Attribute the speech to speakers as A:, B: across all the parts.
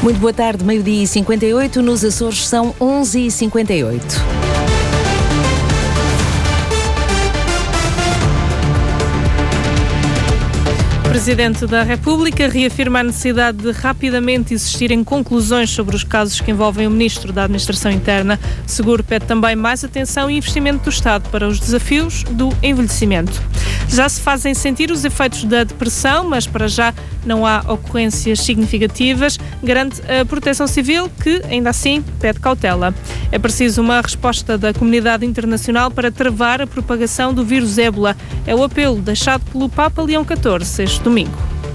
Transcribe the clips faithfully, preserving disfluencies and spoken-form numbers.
A: Muito boa tarde, meio-dia e cinquenta e oito, nos Açores são onze e cinquenta e oito.
B: O Presidente da República reafirma a necessidade de rapidamente existirem conclusões sobre os casos que envolvem o Ministro da Administração Interna. Seguro pede também mais atenção e investimento do Estado para os desafios do envelhecimento. Já se fazem sentir os efeitos da depressão, mas para já não há ocorrências significativas, garante a Proteção Civil, que ainda assim pede cautela. É preciso uma resposta da comunidade internacional para travar a propagação do vírus ébola. É o apelo deixado pelo Papa Leão catorze este domingo.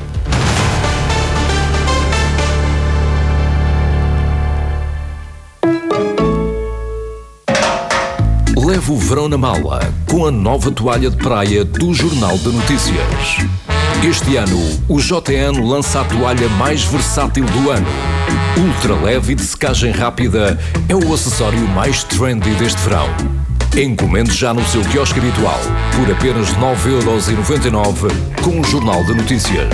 C: Leve o verão na mala com a nova toalha de praia do Jornal de Notícias. Este ano, o J N lança a toalha mais versátil do ano. Ultra leve e de secagem rápida, é o acessório mais trendy deste verão. Encomende já no seu quiosque habitual por apenas nove euros e noventa e nove com o Jornal de Notícias.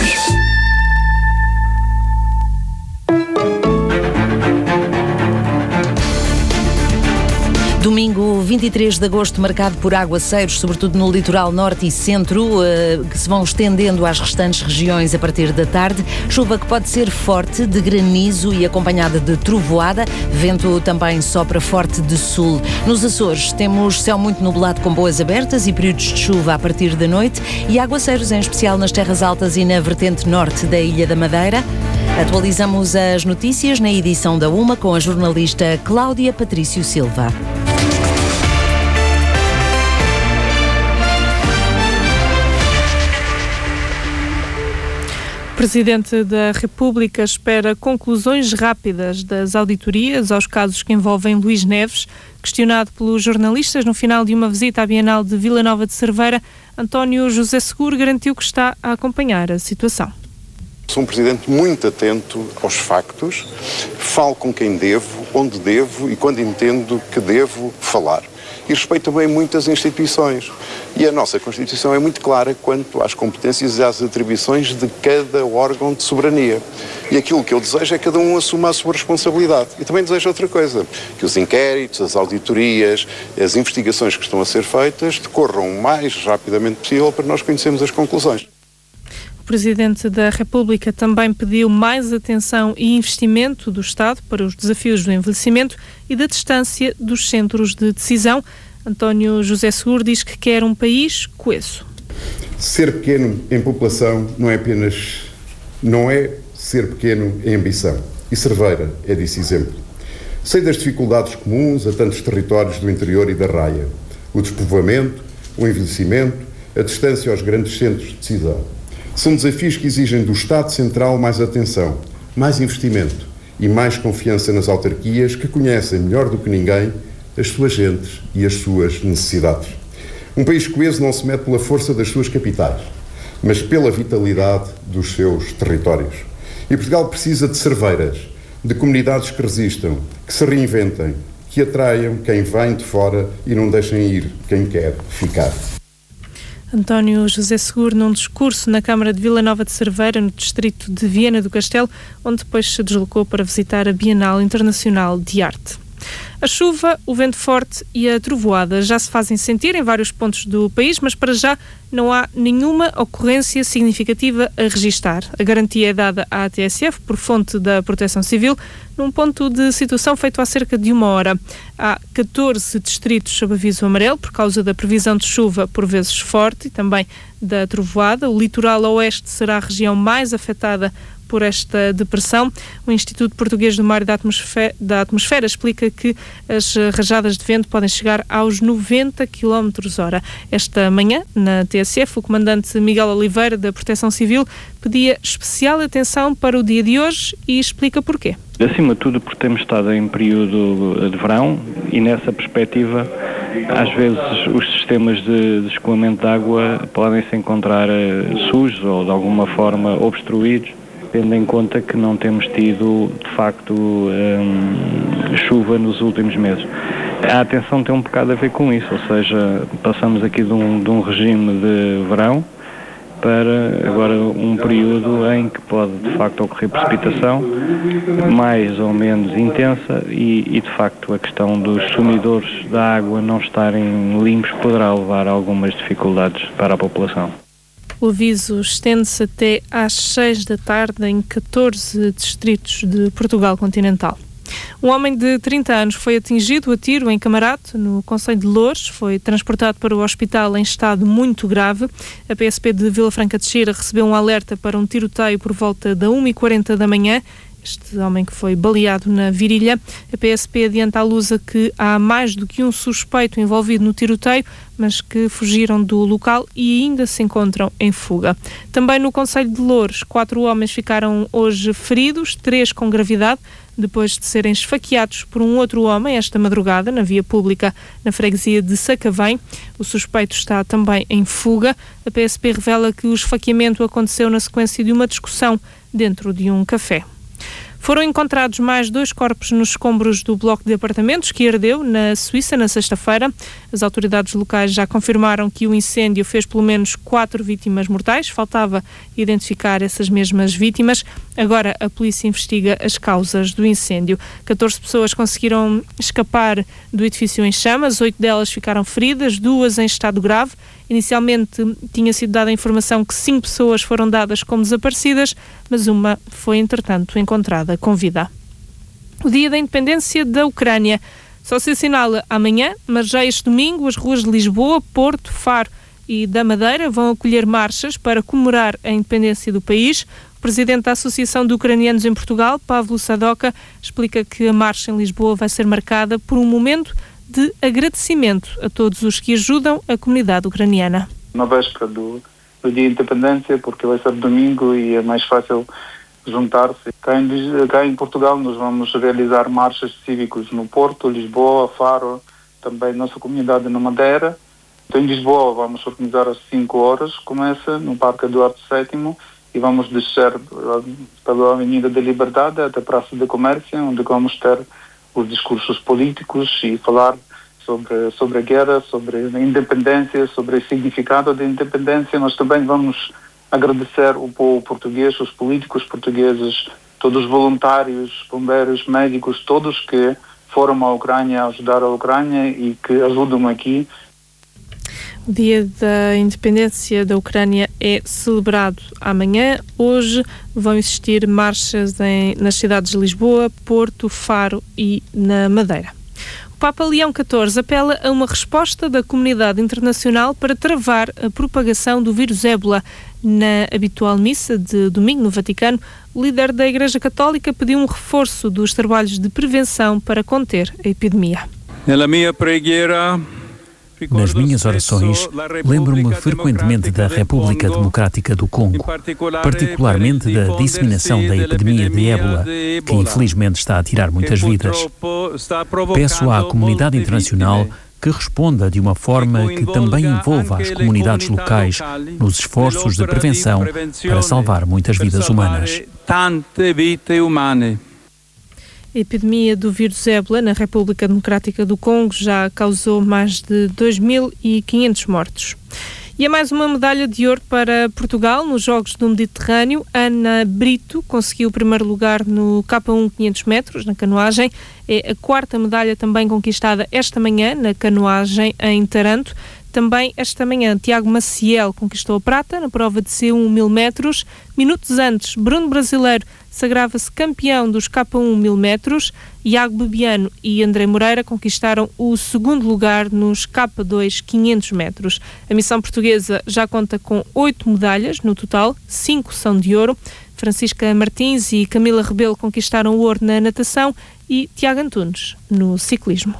A: Domingo vinte e três de agosto, marcado por aguaceiros, sobretudo no litoral norte e centro, que se vão estendendo às restantes regiões a partir da tarde. Chuva que pode ser forte, de granizo e acompanhada de trovoada. Vento também sopra forte de sul. Nos Açores temos céu muito nublado com boas abertas e períodos de chuva a partir da noite e aguaceiros, em especial nas terras altas e na vertente norte da Ilha da Madeira. Atualizamos as notícias na edição da UMA com a jornalista Cláudia Patrício Silva.
B: O Presidente da República espera conclusões rápidas das auditorias aos casos que envolvem Luís Neves. Questionado pelos jornalistas no final de uma visita à Bienal de Vila Nova de Cerveira, António José Seguro garantiu que está a acompanhar a situação.
D: Sou um Presidente muito atento aos factos, falo com quem devo, onde devo e quando entendo que devo falar. E respeito também muitas instituições. E a nossa Constituição é muito clara quanto às competências e às atribuições de cada órgão de soberania. E aquilo que eu desejo é que cada um assuma a sua responsabilidade. E também desejo outra coisa, que os inquéritos, as auditorias, as investigações que estão a ser feitas decorram o mais rapidamente possível para nós conhecermos as conclusões.
B: O Presidente da República também pediu mais atenção e investimento do Estado para os desafios do envelhecimento e da distância dos centros de decisão. António José Seguro diz que quer um país coeso.
E: Ser pequeno em população não é apenas, não é ser pequeno em ambição. E Cerveira é disso exemplo. Sei das dificuldades comuns a tantos territórios do interior e da raia. O despovoamento, o envelhecimento, a distância aos grandes centros de decisão. São desafios que exigem do Estado Central mais atenção, mais investimento e mais confiança nas autarquias que conhecem melhor do que ninguém as suas gentes e as suas necessidades. Um país coeso não se mede pela força das suas capitais, mas pela vitalidade dos seus territórios. E Portugal precisa de cerveiras, de comunidades que resistam, que se reinventem, que atraiam quem vem de fora e não deixem ir quem quer ficar.
B: António José Seguro, num discurso na Câmara de Vila Nova de Cerveira, no distrito de Viana do Castelo, onde depois se deslocou para visitar a Bienal Internacional de Arte. A chuva, o vento forte e a trovoada já se fazem sentir em vários pontos do país, mas para já não há nenhuma ocorrência significativa a registar. A garantia é dada à T S F por fonte da Proteção Civil, num ponto de situação feito há cerca de uma hora. Há catorze distritos sob aviso amarelo por causa da previsão de chuva por vezes forte e também da trovoada. O litoral oeste será a região mais afetada por esta depressão. O Instituto Português do Mar e da Atmosfera, da Atmosfera explica que as rajadas de vento podem chegar aos noventa quilómetros hora. Esta manhã, na T S F, o comandante Miguel Oliveira, da Proteção Civil, pedia especial atenção para o dia de hoje e explica porquê.
F: Acima de tudo porque temos estado em período de verão e nessa perspectiva às vezes os sistemas de, de escoamento de água podem se encontrar sujos ou de alguma forma obstruídos, tendo em conta que não temos tido, de facto, hum, chuva nos últimos meses. A atenção tem um bocado a ver com isso, ou seja, passamos aqui de um, de um regime de verão para agora um período em que pode de facto ocorrer precipitação mais ou menos intensa e, e de facto a questão dos sumidores da água não estarem limpos poderá levar a algumas dificuldades para a população.
B: O aviso estende-se até às seis da tarde em catorze distritos de Portugal continental. Um homem de trinta anos foi atingido a tiro em Camarate, no concelho de Loures. Foi transportado para o hospital em estado muito grave. A P S P de Vila Franca de Xira recebeu um alerta para um tiroteio por volta da uma e quarenta da manhã. Este homem que foi baleado na virilha. A P S P adianta à Lusa que há mais do que um suspeito envolvido no tiroteio, mas que fugiram do local e ainda se encontram em fuga. Também no concelho de Loures, quatro homens ficaram hoje feridos, três com gravidade, depois de serem esfaqueados por um outro homem esta madrugada na via pública na freguesia de Sacavém. O suspeito está também em fuga. A P S P revela que o esfaqueamento aconteceu na sequência de uma discussão dentro de um café. Foram encontrados mais dois corpos nos escombros do bloco de apartamentos que ardeu na Suíça na sexta-feira. As autoridades locais já confirmaram que o incêndio fez pelo menos quatro vítimas mortais. Faltava identificar essas mesmas vítimas. Agora a polícia investiga as causas do incêndio. catorze pessoas conseguiram escapar do edifício em chamas, oito delas ficaram feridas, duas em estado grave. Inicialmente tinha sido dada a informação que cinco pessoas foram dadas como desaparecidas, mas uma foi, entretanto, encontrada com vida. O Dia da Independência da Ucrânia só se assinala amanhã, mas já este domingo as ruas de Lisboa, Porto, Faro e da Madeira vão acolher marchas para comemorar a independência do país. O presidente da Associação de Ucranianos em Portugal, Pavlo Sadoka, explica que a marcha em Lisboa vai ser marcada por um momento de agradecimento a todos os que ajudam a comunidade ucraniana.
G: Na véspera do, do Dia da Independência, porque vai ser domingo e é mais fácil juntar-se. Cá em, cá em Portugal nós vamos realizar marchas cívicos no Porto, Lisboa, Faro, também nossa comunidade na Madeira. Então em Lisboa vamos organizar às cinco horas, começa no Parque Eduardo sétimo e vamos descer pela Avenida da Liberdade até a Praça do Comércio, onde vamos ter os discursos políticos e falar sobre, sobre a guerra, sobre a independência, sobre o significado da independência. Nós também vamos agradecer o povo português, os políticos portugueses, todos os voluntários, bombeiros, médicos, todos que foram à Ucrânia ajudar a Ucrânia e que ajudam aqui.
B: O Dia da Independência da Ucrânia é celebrado amanhã. Hoje vão existir marchas em, nas cidades de Lisboa, Porto, Faro e na Madeira. O Papa Leão catorze apela a uma resposta da comunidade internacional para travar a propagação do vírus ébola. Na habitual missa de domingo no Vaticano, o líder da Igreja Católica pediu um reforço dos trabalhos de prevenção para conter a epidemia.
H: Na minha preghiera
I: Nas minhas orações, lembro-me frequentemente da República Democrática do Congo, particularmente da disseminação da epidemia de ébola, que infelizmente está a tirar muitas vidas. Peço à comunidade internacional que responda de uma forma que também envolva as comunidades locais nos esforços de prevenção para salvar muitas vidas humanas.
B: A epidemia do vírus ébola na República Democrática do Congo já causou mais de dois mil e quinhentos mortos. E é mais uma medalha de ouro para Portugal nos Jogos do Mediterrâneo. Ana Brito conseguiu o primeiro lugar no K um quinhentos metros, na canoagem. É a quarta medalha também conquistada esta manhã na canoagem em Taranto. Também esta manhã, Tiago Maciel conquistou a prata na prova de C um mil metros. Minutos antes, Bruno Brasileiro sagrava-se campeão dos K um mil metros. Iago Bebiano e André Moreira conquistaram o segundo lugar nos K dois quinhentos metros. A missão portuguesa já conta com oito medalhas no total, cinco são de ouro. Francisca Martins e Camila Rebelo conquistaram o ouro na natação e Tiago Antunes no ciclismo.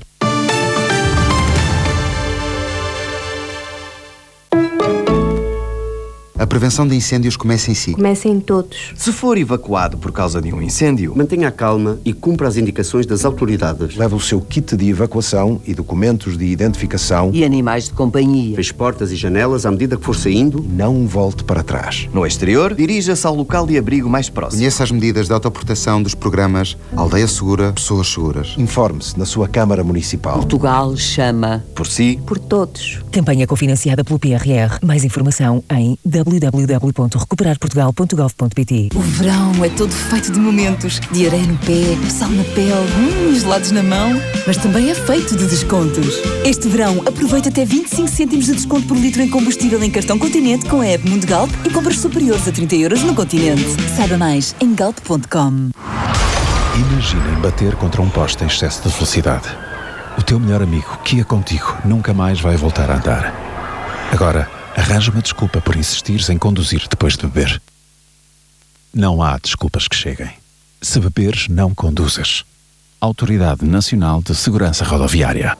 J: A prevenção de incêndios começa em si.
K: Começa em todos.
L: Se for evacuado por causa de um incêndio,
M: mantenha a calma e cumpra as indicações das autoridades.
N: Leve o seu kit de evacuação e documentos de identificação.
O: E animais de companhia.
M: Feche portas e janelas à medida que for saindo.
N: E não volte para trás.
L: No exterior, dirija-se ao local de abrigo mais próximo.
J: Conheça as medidas de autoproteção dos programas Aldeia Segura, Pessoas Seguras.
N: Informe-se na sua Câmara Municipal.
O: Portugal chama
L: por si,
K: por todos.
P: Campanha cofinanciada pelo P R R. Mais informação em w
K: w w w ponto recuperar portugal ponto gov ponto p t.
O: O verão é todo feito de momentos. De areia no pé, sal na pele, hum, gelados na mão. Mas também é feito de descontos. Este verão, aproveita até vinte e cinco cêntimos de desconto por litro em combustível em cartão Continente com a app Mundo Galp e compras superiores a trinta euros no Continente. Saiba mais em galp ponto com.
P: Imaginem bater contra um poste em excesso de velocidade. O teu melhor amigo, que ia contigo, nunca mais vai voltar a andar. Agora, arranja uma desculpa por insistires em conduzir depois de beber. Não há desculpas que cheguem. Se beberes, não conduzas. Autoridade Nacional de Segurança Rodoviária.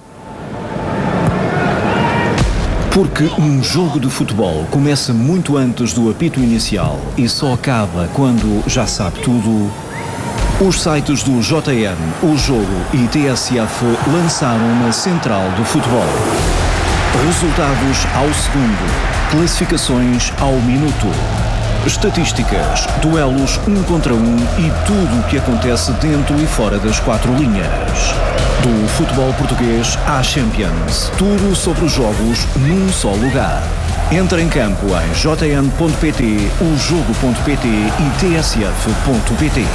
Q: Porque um jogo de futebol começa muito antes do apito inicial e só acaba quando já sabe tudo, os sites do J N, O Jogo e T S F lançaram uma central do futebol. Resultados ao segundo, classificações ao minuto, estatísticas, duelos um contra um e tudo o que acontece dentro e fora das quatro linhas. Do futebol português à Champions, tudo sobre os jogos num só lugar. Entra em campo em j n ponto p t, o jogo ponto p t e t s f ponto p t.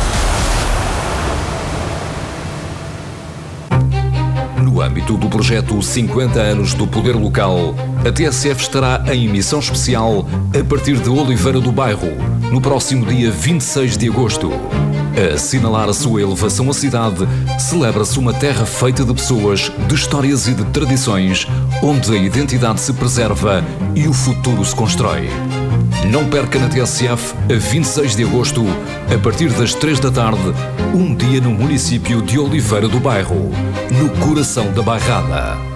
C: No âmbito do projeto cinquenta anos do Poder Local, a T S F estará em emissão especial a partir de Oliveira do Bairro, no próximo dia vinte e seis de agosto. A assinalar a sua elevação à cidade, celebra-se uma terra feita de pessoas, de histórias e de tradições, onde a identidade se preserva e o futuro se constrói. Não perca na T S F, a vinte e seis de agosto, a partir das três da tarde, um dia no município de Oliveira do Bairro, no coração da Bairrada.